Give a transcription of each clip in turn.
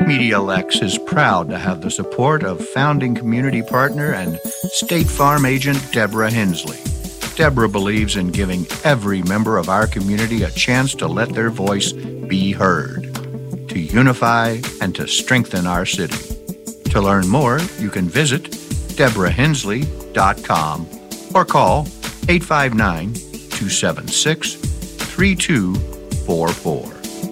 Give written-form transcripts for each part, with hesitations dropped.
Media Lex is proud to have the support of founding community partner and State Farm agent Deborah Hensley. Deborah believes in giving every member of our community a chance to let their voice be heard, to unify and to strengthen our city. To learn more, you can visit deborahhensley.com or call 859-276-3244.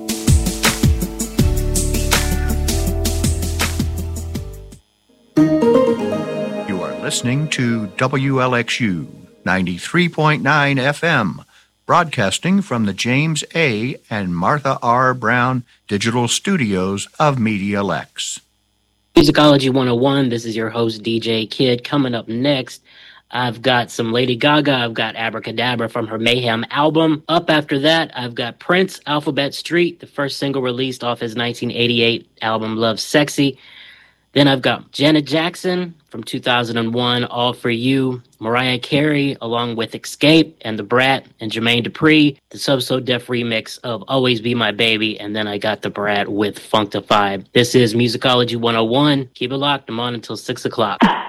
You are listening to WLXU 93.9 FM, broadcasting from the James A. and Martha R. Brown Digital Studios of Media Lex. Musicology 101, this is your host, DJ Kid. Coming up next, I've got some Lady Gaga. I've got Abracadabra from her Mayhem album. Up after that, I've got Prince, Alphabet Street, the first single released off his 1988 album, Love Sexy. Then I've got Janet Jackson from 2001, All For You, Mariah Carey, along with Escape and The Brat and Jermaine Dupri, the So Def remix of Always Be My Baby, and then I got The Brat with Funkdafied. This is Musicology 101. Keep it locked. I'm on until 6 o'clock.